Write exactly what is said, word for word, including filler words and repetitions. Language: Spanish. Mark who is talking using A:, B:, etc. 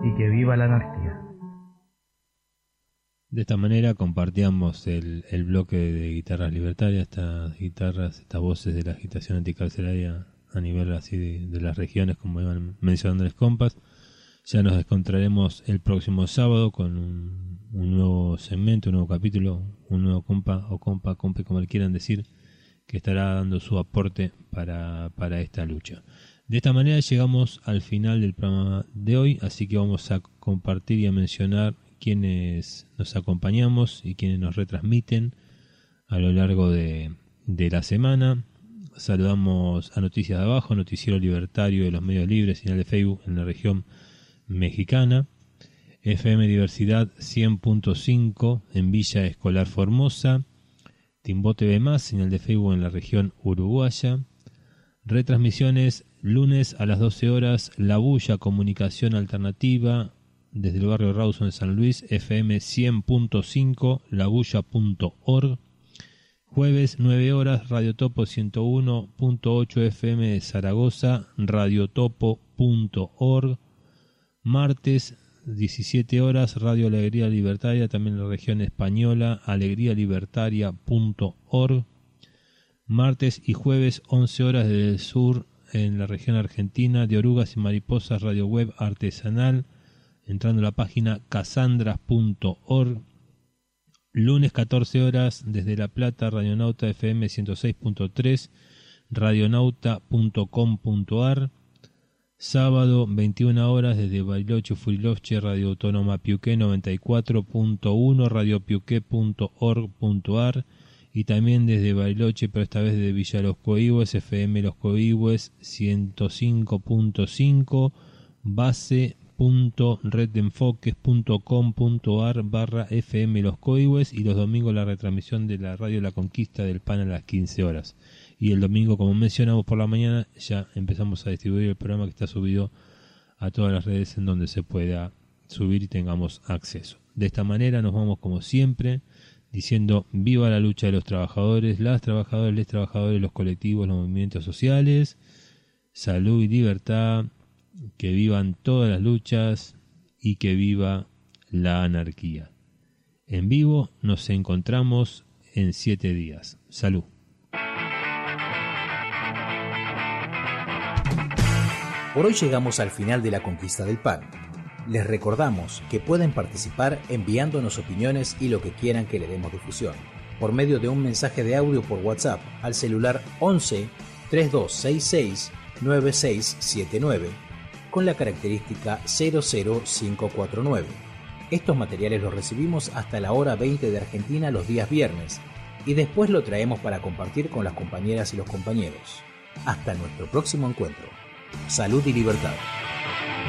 A: y que viva la anarquía.
B: De esta manera compartíamos el, el bloque de guitarras libertarias, estas guitarras, estas voces de la agitación anticarcelaria a nivel así de, de las regiones, como iban mencionando los compas. Ya nos encontraremos el próximo sábado con un, un nuevo segmento, un nuevo capítulo, un nuevo compa o compa, compe, como le quieran decir, que estará dando su aporte para, para esta lucha. De esta manera llegamos al final del programa de hoy, así que vamos a compartir y a mencionar quienes nos acompañamos y quienes nos retransmiten a lo largo de, de la semana. Saludamos a Noticias de Abajo, Noticiero Libertario de los Medios Libres, señal de Facebook en la región mexicana, F M Diversidad cien punto cinco en Villa Escolar Formosa, Timbó T V más, señal de Facebook en la región uruguaya, retransmisiones lunes a las doce horas, La Bulla Comunicación Alternativa desde el barrio Rawson de San Luis, F M cien punto cinco, labulla punto org, jueves nueve horas, Radio Topo ciento uno punto ocho F M de Zaragoza, radiotopo punto org, martes diecisiete horas, Radio Alegría Libertaria, también en la región española, alegría libertaria punto org, martes y jueves once horas desde el sur en la región argentina, de Orugas y Mariposas, Radio Web Artesanal, entrando a la página casandras punto org, lunes catorce horas desde La Plata, Radionauta F M ciento seis punto tres, radionauta punto com punto ar, sábado veintiuna horas desde Bariloche, Furiloche, Radio Autónoma Piuqué noventa y cuatro punto uno, radiopiuqué punto org punto ar, y también desde Bariloche, pero esta vez desde Villa Los Coihues, F M Los Coihues ciento cinco punto cinco, base punto reddenfoques punto com punto ar barra F M Los Coihues, y los domingos la retransmisión de la radio La Conquista del Pan a las quince horas. Y el domingo, como mencionamos por la mañana, ya empezamos a distribuir el programa que está subido a todas las redes en donde se pueda subir y tengamos acceso. De esta manera nos vamos como siempre diciendo viva la lucha de los trabajadores, las trabajadoras, los trabajadores, los colectivos, los movimientos sociales, salud y libertad, que vivan todas las luchas y que viva la anarquía. En vivo nos encontramos en siete días. Salud.
C: Por hoy llegamos al final de la conquista del pan. Les recordamos que pueden participar enviándonos opiniones y lo que quieran que le demos difusión, por medio de un mensaje de audio por WhatsApp al celular once, treinta y dos sesenta y seis, noventa y seis setenta y nueve con la característica cero cero cinco cuatro nueve. Estos materiales los recibimos hasta la hora veinte de Argentina los días viernes y después lo traemos para compartir con las compañeras y los compañeros. Hasta nuestro próximo encuentro. Salud y libertad.